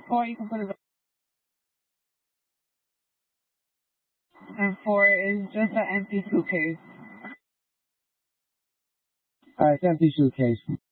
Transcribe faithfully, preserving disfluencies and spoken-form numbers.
Or you can put it. And four is just an empty suitcase. Uh, it's empty suitcase.